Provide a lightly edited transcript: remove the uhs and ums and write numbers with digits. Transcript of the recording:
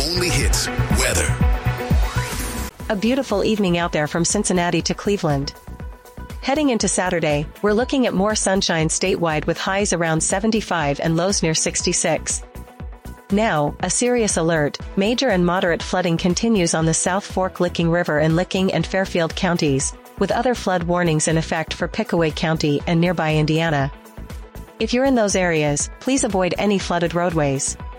only hits, weather. A beautiful evening out there from Cincinnati to Cleveland. Heading into Saturday, we're looking at more sunshine statewide with highs around 75 and lows near 66. Now, a serious alert: major and moderate flooding continues on the South Fork Licking River in Licking and Fairfield counties, with other flood warnings in effect for Pickaway County and nearby Indiana. If you're in those areas, please avoid any flooded roadways.